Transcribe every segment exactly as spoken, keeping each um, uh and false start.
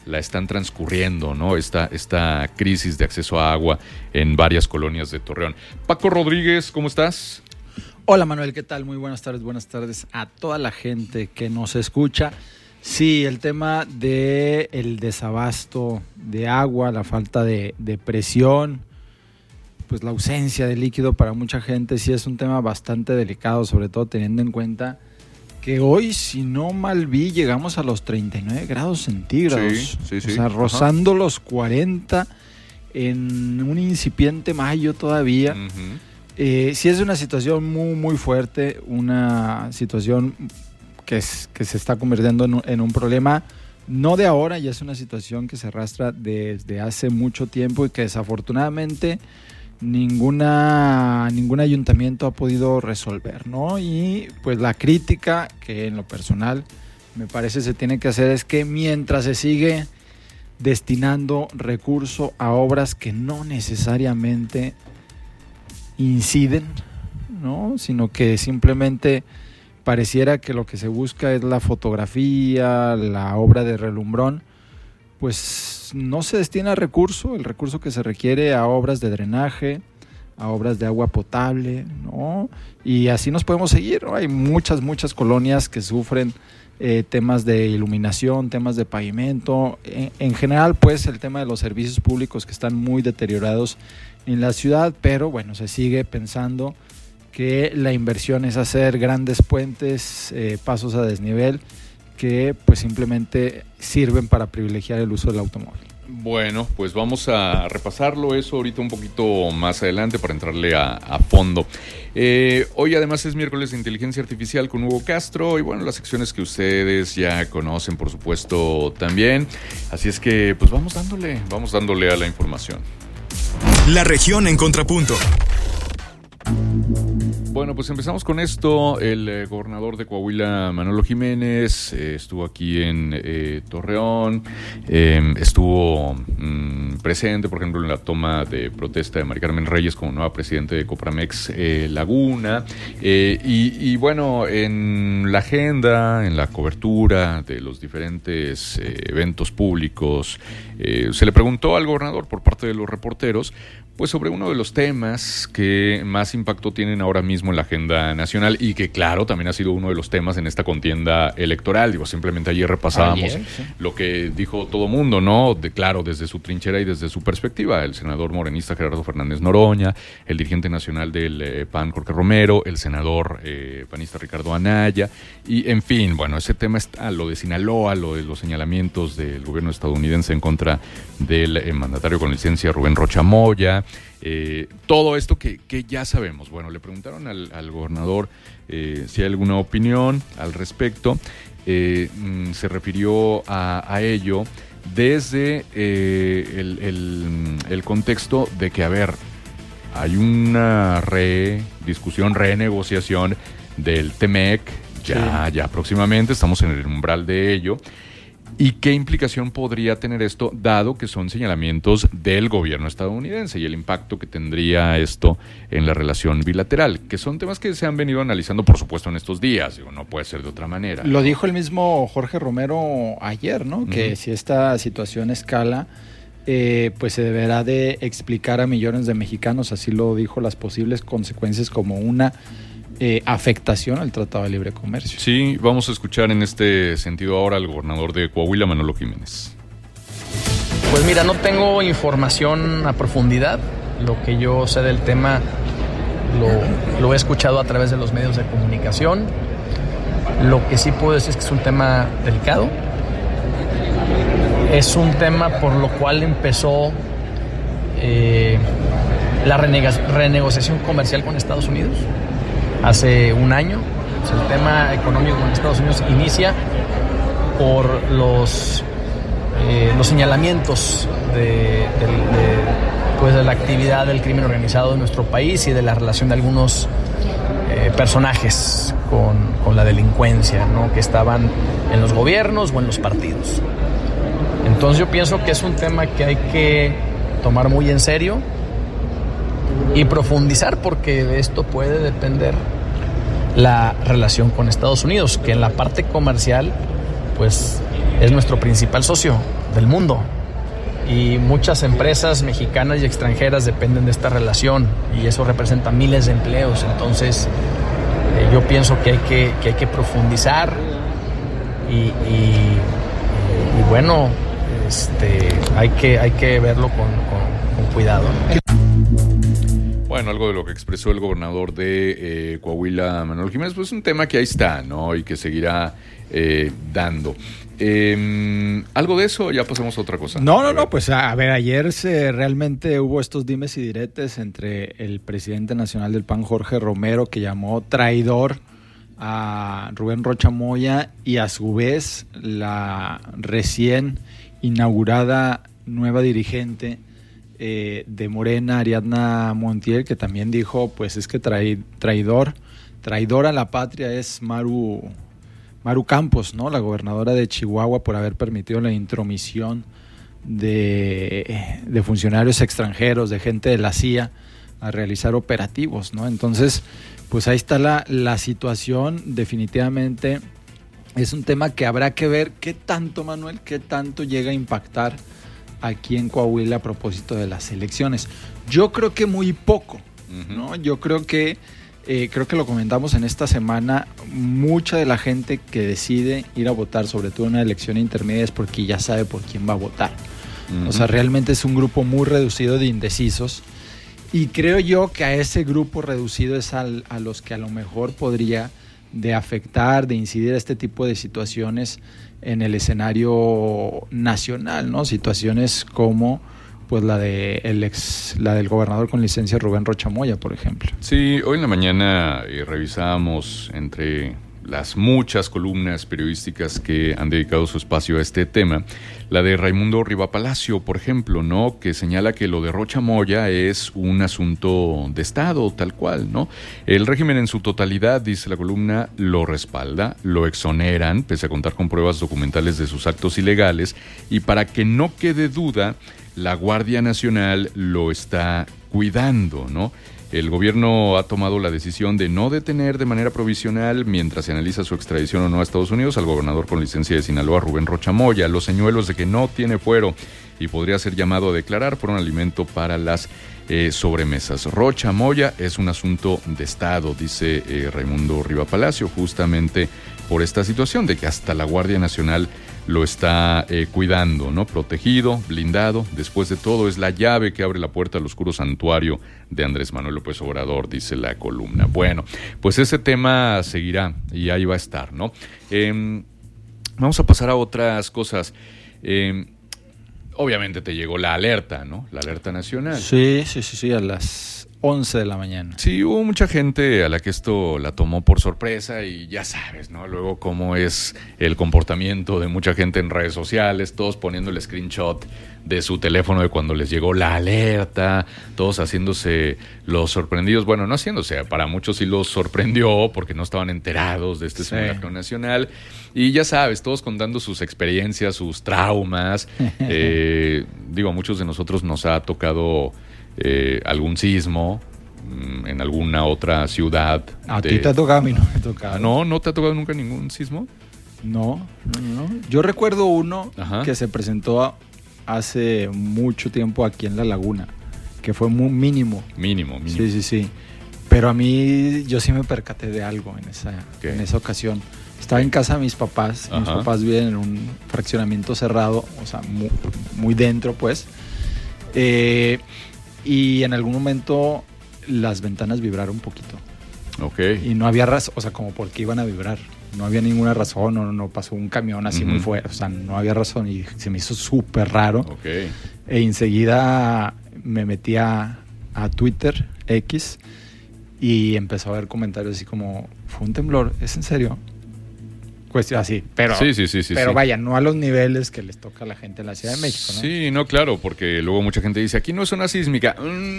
la están transcurriendo, ¿no? Esta, esta crisis de acceso a agua en varias colonias de Torreón. Paco Rodríguez, ¿cómo estás? Hola Manuel, ¿qué tal? Muy buenas tardes, buenas tardes a toda la gente que nos escucha. Sí, el tema del desabasto de agua, la falta de, de presión, pues la ausencia de líquido para mucha gente sí es un tema bastante delicado, sobre todo teniendo en cuenta que hoy, si no mal vi, llegamos a los treinta y nueve grados centígrados. Sí, sí, sí. O sea, rozando Ajá. los cuarenta en un incipiente mayo todavía. Uh-huh. Eh, sí es una situación muy, muy fuerte, una situación que, es, que se está convirtiendo en un, en un problema, no de ahora, ya es una situación que se arrastra desde hace mucho tiempo y que desafortunadamente ninguna ningún ayuntamiento ha podido resolver, ¿no? Y pues la crítica que en lo personal me parece se tiene que hacer es que mientras se sigue destinando recurso a obras que no necesariamente inciden, ¿no? Sino que simplemente pareciera que lo que se busca es la fotografía, la obra de relumbrón, pues no se destina recurso, el recurso que se requiere a obras de drenaje, a obras de agua potable, ¿no? Y así nos podemos seguir, ¿no? Hay muchas, muchas colonias que sufren eh, temas de iluminación, temas de pavimento, en, en general pues el tema de los servicios públicos que están muy deteriorados en la ciudad, pero bueno, se sigue pensando que la inversión es hacer grandes puentes, eh, pasos a desnivel, que pues simplemente sirven para privilegiar el uso del automóvil. Bueno, pues vamos a repasarlo eso ahorita un poquito más adelante para entrarle a, a fondo. Eh, hoy además es miércoles de Inteligencia Artificial con Hugo Castro y bueno, las secciones que ustedes ya conocen por supuesto también. Así es que pues vamos dándole, vamos dándole a la información. La región en contrapunto. Bueno, pues empezamos con esto. El eh, gobernador de Coahuila, Manolo Jiménez, eh, estuvo aquí en eh, Torreón, eh, estuvo mm, presente, por ejemplo, en la toma de protesta de Mari Carmen Reyes como nueva presidenta de Copramex eh, Laguna, eh, y, y bueno, en la agenda, en la cobertura de los diferentes eh, eventos públicos, eh, se le preguntó al gobernador por parte de los reporteros, pues sobre uno de los temas que más impacto tienen ahora mismo en la agenda nacional y que claro, también ha sido uno de los temas en esta contienda electoral. Digo, simplemente ayer repasábamos ayer, sí. lo que dijo todo mundo, ¿no? De, claro, desde su trinchera y desde su perspectiva. El senador morenista Gerardo Fernández Noroña, el dirigente nacional del eh, P A N, Jorge Romero, el senador eh, panista Ricardo Anaya, y en fin, bueno, ese tema está, lo de Sinaloa, lo de los señalamientos del gobierno estadounidense en contra del eh, mandatario con licencia Rubén Rocha Moya. Eh, todo esto que, que ya sabemos. Bueno, le preguntaron al, al gobernador eh, si hay alguna opinión al respecto. Eh, mm, se refirió a, a ello desde eh, el, el, el contexto de que, a ver, hay una rediscusión, renegociación del T M E C, ya, sí. ya próximamente, estamos en el umbral de ello. ¿Y qué implicación podría tener esto, dado que son señalamientos del gobierno estadounidense y el impacto que tendría esto en la relación bilateral? Que son temas que se han venido analizando, por supuesto, en estos días. Digo, no puede ser de otra manera. Lo dijo el mismo Jorge Romero ayer, ¿no? Uh-huh. Que si esta situación escala, eh, pues se deberá de explicar a millones de mexicanos, así lo dijo, las posibles consecuencias como una Eh, afectación al Tratado de Libre Comercio. Sí, vamos a escuchar en este sentido ahora al gobernador de Coahuila, Manolo Jiménez. Pues mira, no tengo información a profundidad. Lo que yo sé del tema lo, lo he escuchado a través de los medios de comunicación. Lo que sí puedo decir es que es un tema delicado. Es un tema por lo cual empezó eh, la renega- renegociación comercial con Estados Unidos. Hace un año, pues el tema económico con Estados Unidos inicia por los, eh, los señalamientos de, de, de, pues de la actividad del crimen organizado en nuestro país y de la relación de algunos eh, personajes con, con la delincuencia, ¿no? Que estaban en los gobiernos o en los partidos. Entonces yo pienso que es un tema que hay que tomar muy en serio y profundizar, porque de esto puede depender la relación con Estados Unidos, que en la parte comercial pues es nuestro principal socio del mundo. Y muchas empresas mexicanas y extranjeras dependen de esta relación y eso representa miles de empleos. Entonces, eh, yo pienso que hay que, que, hay que profundizar y, y, y, y bueno, este, hay, que, hay que verlo con, con, con cuidado. Bueno, algo de lo que expresó el gobernador de eh, Coahuila, Manuel Jiménez, pues es un tema que ahí está, ¿no? Y que seguirá eh, dando. Eh, ¿Algo de eso? Ya pasamos a otra cosa. No, no, no, pues a ver, ayer se realmente hubo estos dimes y diretes entre el presidente nacional del P A N, Jorge Romero, que llamó traidor a Rubén Rocha Moya, y a su vez la recién inaugurada nueva dirigente eh, de Morena, Ariadna Montiel, que también dijo, pues es que trai, traidor, traidor a la patria es Maru, Maru Campos, ¿no? La gobernadora de Chihuahua, por haber permitido la intromisión de, de funcionarios extranjeros, de gente de la C I A, a realizar operativos, ¿no? Entonces, pues ahí está la, la situación. Definitivamente es un tema que habrá que ver qué tanto, Manuel, qué tanto llega a impactar aquí en Coahuila a propósito de las elecciones. Yo creo que muy poco, ¿no? Yo creo que, eh, creo que lo comentamos en esta semana, mucha de la gente que decide ir a votar, sobre todo en una elección intermedia, es porque ya sabe por quién va a votar. Uh-huh. O sea, realmente es un grupo muy reducido de indecisos, y creo yo que a ese grupo reducido es al, a los que a lo mejor podría de afectar, de incidir a este tipo de situaciones en el escenario nacional, ¿no? Situaciones como pues la de el ex, la del gobernador con licencia Rubén Rocha Moya, por ejemplo. Sí, hoy en la mañana eh, revisábamos entre las muchas columnas periodísticas que han dedicado su espacio a este tema, la de Raimundo Rivapalacio, por ejemplo, ¿no? Que señala que lo de Rocha Moya es un asunto de Estado, tal cual, ¿no? El régimen en su totalidad, dice la columna, lo respalda, lo exoneran, pese a contar con pruebas documentales de sus actos ilegales, y para que no quede duda, la Guardia Nacional lo está cuidando, ¿no? El gobierno ha tomado la decisión de no detener de manera provisional, mientras se analiza su extradición o no a Estados Unidos, al gobernador con licencia de Sinaloa, Rubén Rocha Moya. Los señuelos de que no tiene fuero y podría ser llamado a declarar fueron alimento para las eh, sobremesas. Rocha Moya es un asunto de Estado, dice eh, Raimundo Rivapalacio, justamente por esta situación de que hasta la Guardia Nacional lo está eh, cuidando, ¿no? Protegido, blindado. Después de todo, es la llave que abre la puerta al oscuro santuario de Andrés Manuel López Obrador, dice la columna. Bueno, pues ese tema seguirá y ahí va a estar, ¿no? Eh, vamos a pasar a otras cosas. Eh, obviamente te llegó la alerta, ¿no? La alerta nacional. Sí, sí, sí, sí, a las once de la mañana. Sí, hubo mucha gente a la que esto la tomó por sorpresa y ya sabes, ¿no? Luego cómo es el comportamiento de mucha gente en redes sociales, todos poniendo el screenshot de su teléfono de cuando les llegó la alerta, todos haciéndose los sorprendidos. Bueno, no haciéndose, para muchos sí los sorprendió porque no estaban enterados de este simulacro sí. nacional. Y ya sabes, todos contando sus experiencias, sus traumas. eh, digo, a muchos de nosotros nos ha tocado Eh, algún sismo mm, en alguna otra ciudad. ¿A de... ti te ha tocado? A mí no me ha tocado. ¿No? ¿No te ha tocado nunca ningún sismo? No, no, no. Yo recuerdo uno Ajá. que se presentó hace mucho tiempo aquí en La Laguna, que fue muy mínimo. Mínimo, mínimo. Sí, sí, sí. Pero a mí, yo sí me percaté de algo en esa, en esa ocasión. Estaba en casa de mis papás. Ajá. Mis papás viven en un fraccionamiento cerrado, o sea, muy, muy dentro, pues. Eh... Y en algún momento las ventanas vibraron un poquito. Ok. Y no había razón, o sea, como por qué iban a vibrar. No había ninguna razón, no, no pasó un camión así uh-huh. muy fuerte. O sea, no había razón y se me hizo súper raro. Ok. E enseguida me metí a, a Twitter, X, y empezó a ver comentarios así como, ¿fue un temblor? ¿Es en serio? Cuestión así, pero, sí, sí, sí, sí, pero sí. vaya, no a los niveles que les toca a la gente en la Ciudad de México, ¿no? Sí, no, claro, porque luego mucha gente dice, aquí no es zona sísmica.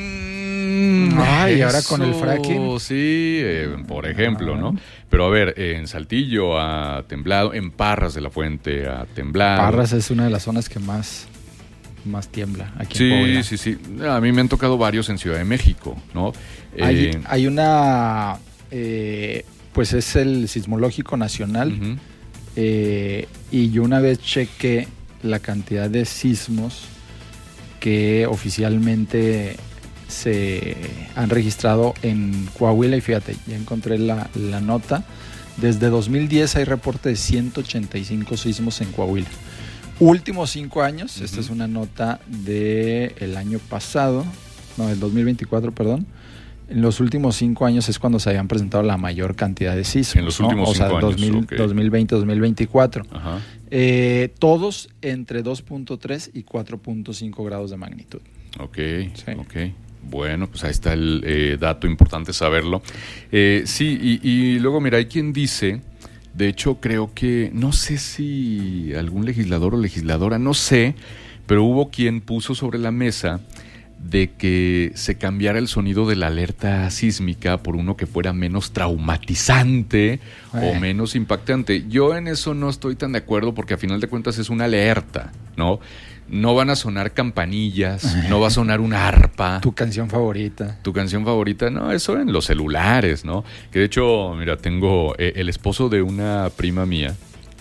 Mm, Ay, y ahora con el fracking. Sí, eh, por ejemplo, ah. ¿no? Pero a ver, en Saltillo ha temblado, en Parras de la Fuente ha temblado. Parras es una de las zonas que más, más tiembla aquí sí, en Puebla. Sí, sí, sí. A mí me han tocado varios en Ciudad de México, ¿no? Hay, eh, hay una... Eh, pues es el Sismológico Nacional. Uh-huh. eh, y yo una vez chequé la cantidad de sismos que oficialmente se han registrado en Coahuila, y fíjate, ya encontré la, la nota. Desde dos mil diez hay reporte de ciento ochenta y cinco sismos en Coahuila. Últimos cinco años, uh-huh. Esta es una nota del año pasado, no, del dos mil veinticuatro, perdón. En los últimos cinco años es cuando se habían presentado la mayor cantidad de sismos. En los últimos ¿no? cinco o sea, años. dos mil, Okay. dos mil veinte, dos mil veinticuatro. Ajá. Eh, todos entre dos punto tres y cuatro punto cinco grados de magnitud. Ok, sí. ok. Bueno, pues ahí está el eh, dato, importante saberlo. Eh, sí, y, y luego, mira, hay quien dice, de hecho creo que, no sé si algún legislador o legisladora, no sé, pero hubo quien puso sobre la mesa de que se cambiara el sonido de la alerta sísmica por uno que fuera menos traumatizante eh. o menos impactante. Yo en eso no estoy tan de acuerdo porque a final de cuentas es una alerta, ¿no? No van a sonar campanillas, no va a sonar una arpa. Tu canción favorita. Tu canción favorita, no, eso en los celulares, ¿no? Que de hecho, mira, tengo eh, el esposo de una prima mía,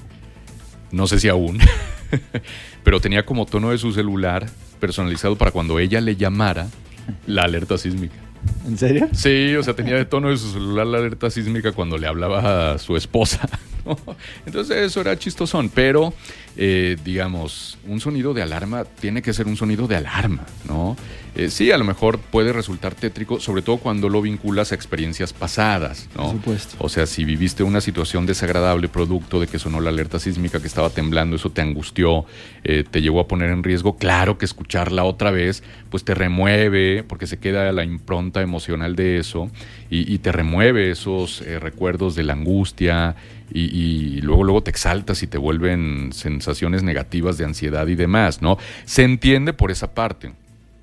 no sé si aún, pero tenía como tono de su celular personalizado para cuando ella le llamara la alerta sísmica. ¿En serio? Sí, o sea, tenía de tono de su celular la alerta sísmica cuando le hablaba a su esposa, ¿no? Entonces eso era chistosón, pero eh, digamos, un sonido de alarma tiene que ser un sonido de alarma, ¿no? Eh, sí, a lo mejor puede resultar tétrico, sobre todo cuando lo vinculas a experiencias pasadas, ¿no? Por supuesto. O sea, si viviste una situación desagradable producto de que sonó la alerta sísmica, que estaba temblando, eso te angustió, eh, te llevó a poner en riesgo, claro que escucharla otra vez, pues te remueve, porque se queda la impronta emocional de eso, y, y te remueve esos eh, recuerdos de la angustia, y, y luego, luego te exaltas y te vuelven sensaciones negativas de ansiedad y demás, ¿no? Se entiende por esa parte.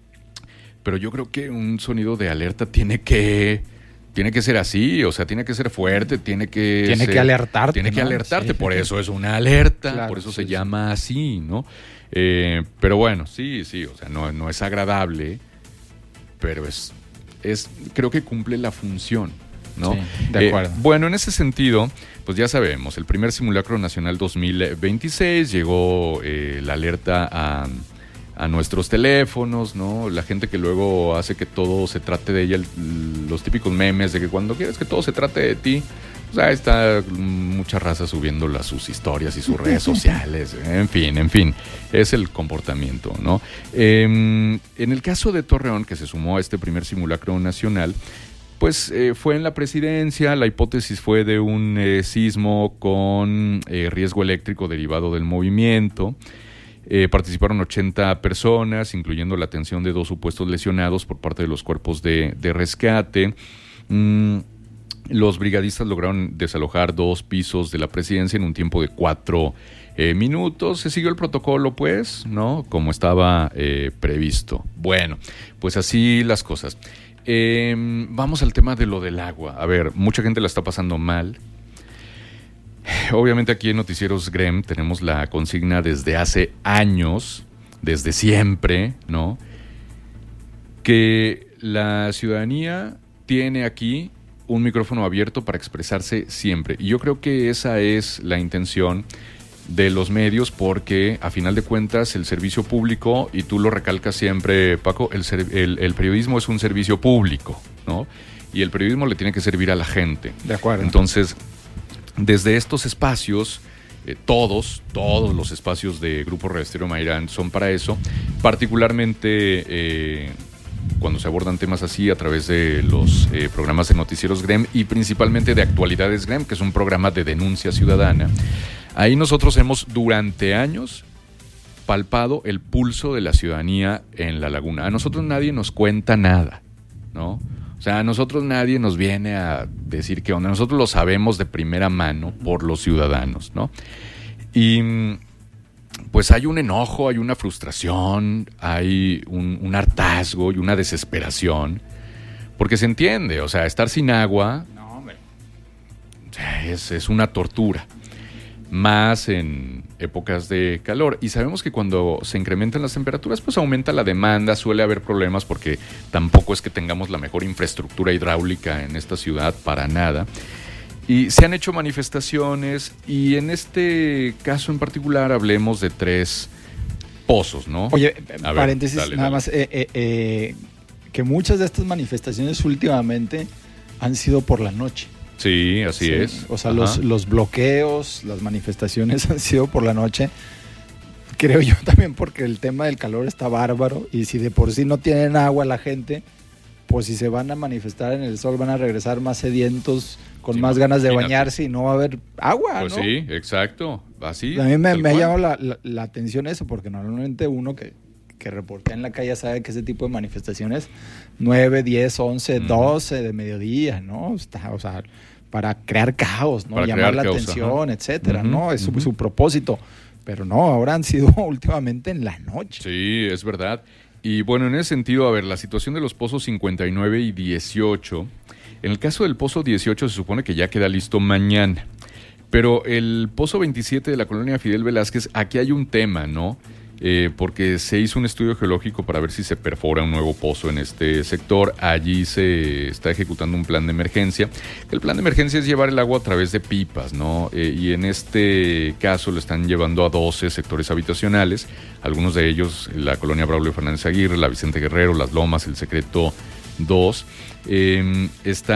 Pero yo creo que un sonido de alerta tiene que tiene que ser así, o sea, tiene que ser fuerte, tiene que tiene ser, que alertarte, tiene que ¿no? alertarte, Sí. Por eso es una alerta, Claro, por eso sí, se sí. llama así, ¿no? Eh, pero bueno, sí, sí, o sea, no, no es agradable, pero es, es creo que cumple la función, ¿no? Sí, de acuerdo. Eh, bueno, en ese sentido, pues ya sabemos, el primer simulacro nacional dos mil veintiséis llegó eh, la alerta a a nuestros teléfonos, ¿no? La gente que luego hace que todo se trate de ella, el, los típicos memes de que cuando quieres que todo se trate de ti, pues ahí está mucha raza subiendo las, sus historias y sus redes sociales, en fin, en fin, es el comportamiento, ¿no? Eh, en el caso de Torreón, que se sumó a este primer simulacro nacional, pues eh, fue en la presidencia, la hipótesis fue de un eh, sismo con eh, riesgo eléctrico derivado del movimiento. Eh, participaron ochenta personas, incluyendo la atención de dos supuestos lesionados por parte de los cuerpos de, de rescate. Mm, los brigadistas lograron desalojar dos pisos de la presidencia en un tiempo de cuatro eh, minutos. Se siguió el protocolo, pues, ¿no? Como estaba eh, previsto. Bueno, pues así las cosas. Eh, vamos al tema de lo del agua. A ver, mucha gente la está pasando mal. Obviamente aquí en Noticieros G R E M tenemos la consigna desde hace años, desde siempre, ¿no? Que la ciudadanía tiene aquí un micrófono abierto para expresarse siempre. Y yo creo que esa es la intención de los medios, porque a final de cuentas el servicio público, y tú lo recalcas siempre, Paco, el, el, el periodismo es un servicio público, ¿no? Y el periodismo le tiene que servir a la gente. De acuerdo. Entonces, desde estos espacios, eh, todos, todos los espacios de Grupo Radio Estéreo Mairán son para eso, particularmente eh, cuando se abordan temas así a través de los eh, programas de Noticieros G R E M y principalmente de Actualidades G R E M, que es un programa de denuncia ciudadana. Ahí nosotros hemos durante años palpado el pulso de la ciudadanía en la laguna. A nosotros nadie nos cuenta nada, ¿no? O sea, a nosotros nadie nos viene a decir qué onda. Nosotros lo sabemos de primera mano por los ciudadanos, ¿no? Y pues hay un enojo, hay una frustración, hay un, un hartazgo y una desesperación, porque se entiende, o sea, estar sin agua No, hombre. es, es una tortura, más en épocas de calor. Y sabemos que cuando se incrementan las temperaturas, pues aumenta la demanda, suele haber problemas porque tampoco es que tengamos la mejor infraestructura hidráulica en esta ciudad, para nada. Y se han hecho manifestaciones, y en este caso en particular hablemos de tres pozos, ¿no? Oye, A ver, paréntesis, dale, nada dale. más, eh, eh, eh, que muchas de estas manifestaciones últimamente han sido por la noche. Sí, así Sí, es. O sea, Ajá. los, los bloqueos, las manifestaciones han sido por la noche. Creo yo también porque el tema del calor está bárbaro y si de por sí no tienen agua la gente, pues si se van a manifestar en el sol van a regresar más sedientos, con Sí, más no, ganas de imagínate. bañarse y no va a haber agua, Pues ¿no? sí, exacto. Así. A mí me, tal me ha cual. llamado la, la, la atención eso, porque normalmente uno que, que reportea en la calle sabe que ese tipo de manifestaciones, nueve, diez, once, Ujú. doce de mediodía, ¿no? Está, o sea, para crear caos, ¿no? Para Llamar crear la caos, atención, ajá. etcétera, Ujú, ¿no? Es su, ujú. su propósito. Pero no, ahora han sido últimamente en la noche. Sí, es verdad. Y bueno, en ese sentido, a ver, la situación de los pozos cincuenta y nueve y dieciocho. En el caso del pozo dieciocho se supone que ya queda listo mañana. Pero el pozo veintisiete de la colonia Fidel Velázquez, aquí hay un tema, ¿no? Eh, porque se hizo un estudio geológico para ver si se perfora un nuevo pozo en este sector. Allí se está ejecutando un plan de emergencia. El plan de emergencia es llevar el agua a través de pipas, ¿no? Eh, y en este caso lo están llevando a doce sectores habitacionales. Algunos de ellos, la colonia Braulio Fernández Aguirre, la Vicente Guerrero, Las Lomas, el Secreto dos. Eh,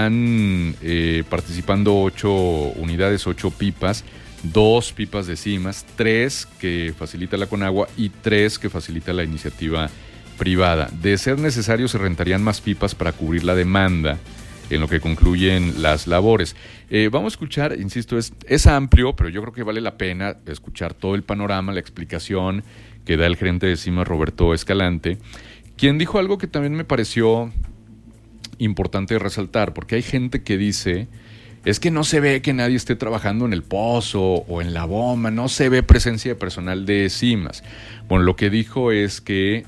están eh, participando ocho unidades, ocho pipas. Dos pipas de cimas, tres que facilita la Conagua y tres que facilita la iniciativa privada. De ser necesario, se rentarían más pipas para cubrir la demanda en lo que concluyen las labores. Eh, vamos a escuchar, insisto, es, es amplio, pero yo creo que vale la pena escuchar todo el panorama, la explicación que da el gerente de cimas, Roberto Escalante, quien dijo algo que también me pareció importante resaltar, porque hay gente que dice... Es que no se ve que nadie esté trabajando en el pozo o en la bomba, no se ve presencia de personal de cimas. Bueno, lo que dijo es que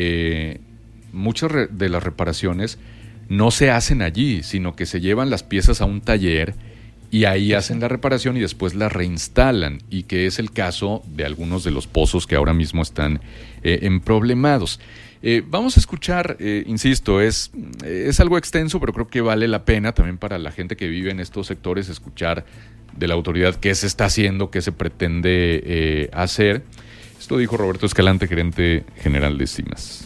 eh, muchas re- de las reparaciones no se hacen allí, sino que se llevan las piezas a un taller y ahí hacen la reparación y después la reinstalan, y que es el caso de algunos de los pozos que ahora mismo están eh, emproblemados. Eh, vamos a escuchar, eh, insisto, es, es algo extenso, pero creo que vale la pena también para la gente que vive en estos sectores escuchar de la autoridad qué se está haciendo, qué se pretende eh, hacer. Esto dijo Roberto Escalante, gerente general de Cimas.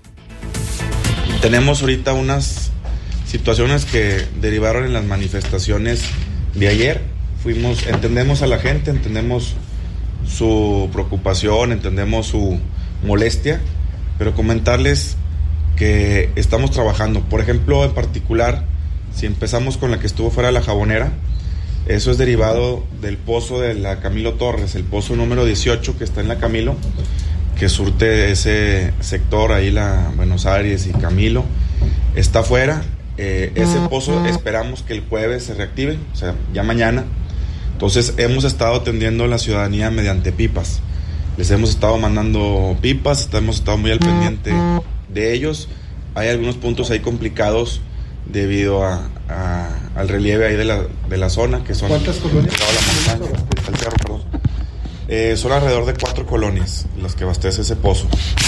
Tenemos ahorita unas situaciones que derivaron en las manifestaciones de ayer. Fuimos, entendemos a la gente, entendemos su preocupación, entendemos su molestia, pero comentarles que estamos trabajando. Por ejemplo, en particular, si empezamos con la que estuvo fuera de la Jabonera, eso es derivado del pozo de la Camilo Torres, el pozo número dieciocho que está en la Camilo, que surte ese sector, ahí la Buenos Aires y Camilo, está fuera. Eh, ese pozo esperamos que el jueves se reactive, o sea, ya mañana. Entonces hemos estado atendiendo a la ciudadanía mediante pipas. Les hemos estado mandando pipas, hemos estado muy al pendiente de ellos. Hay algunos puntos ahí complicados debido a, a, al relieve ahí de la, de la zona, que son... ¿Cuántas colonias? La montaña, el cerro, perdón. Eh, son alrededor de cuatro colonias las que abastece ese pozo.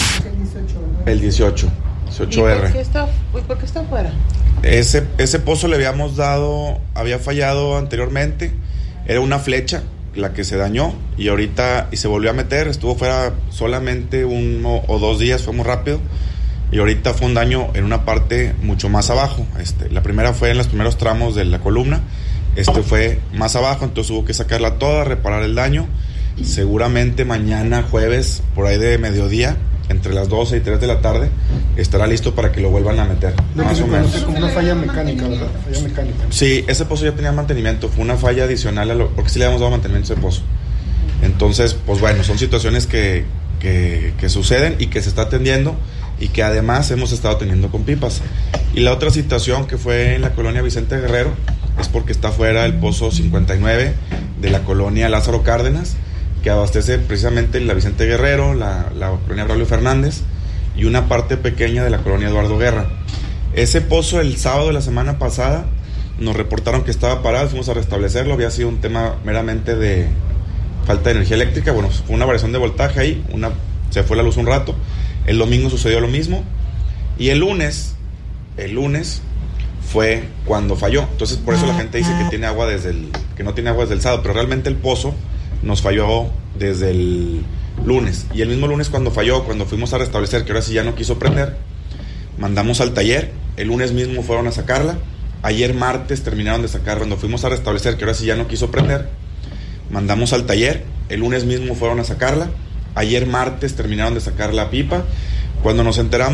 El dieciocho, dieciocho R. ¿Y por qué está, y por qué está afuera? Ese, ese pozo le habíamos dado, había fallado anteriormente, era una flecha la que se dañó y ahorita y se volvió a meter, estuvo fuera solamente uno o dos días, fue muy rápido, y ahorita fue un daño en una parte mucho más abajo. Este, la primera fue en los primeros tramos de la columna, este fue más abajo, entonces hubo que sacarla toda, reparar el daño. Seguramente mañana jueves, por ahí de mediodía, entre las doce y tres de la tarde, estará listo para que lo vuelvan a meter, Lo más que o se menos. conoce como una falla mecánica, ¿verdad? Falla mecánica. Sí, ese pozo ya tenía mantenimiento, fue una falla adicional a lo, porque sí le habíamos dado mantenimiento a ese pozo. Entonces, pues bueno, son situaciones que, que, que suceden y que se está atendiendo y que además hemos estado teniendo con pipas. Y la otra situación que fue en la colonia Vicente Guerrero es porque está fuera el pozo cincuenta y nueve de la colonia Lázaro Cárdenas, que abastece precisamente la Vicente Guerrero, la, la colonia Braulio Fernández y una parte pequeña de la colonia Eduardo Guerra. Ese pozo el sábado de la semana pasada nos reportaron que estaba parado, fuimos a restablecerlo, había sido un tema meramente de falta de energía eléctrica, bueno, fue una variación de voltaje ahí, una, se fue la luz un rato, el domingo sucedió lo mismo y el lunes, el lunes fue cuando falló, entonces por eso la gente dice que tiene agua desde el, que no tiene agua desde el sábado, pero realmente el pozo nos falló desde el lunes. Y el mismo lunes cuando falló, cuando fuimos a restablecer, que ahora sí ya no quiso prender, mandamos al taller. El lunes mismo fueron a sacarla. Ayer martes terminaron de sacarla. Cuando fuimos a restablecer, que ahora sí ya no quiso prender, mandamos al taller. El lunes mismo fueron a sacarla. Ayer martes terminaron de sacar la pipa. Cuando nos enteramos